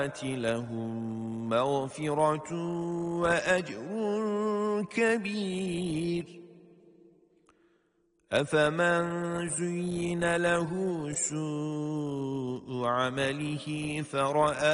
لهم مغفرة وأجر كبير. أفمن زين له سوء عمله فرأى